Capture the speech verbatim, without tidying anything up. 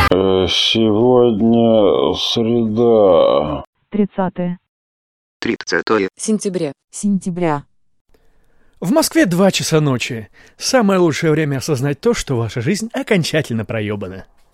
Э, Сегодня среда. тридцатое тридцатое сентября. сентября. В Москве два часа ночи. Самое лучшее время осознать то, что ваша жизнь окончательно проебана.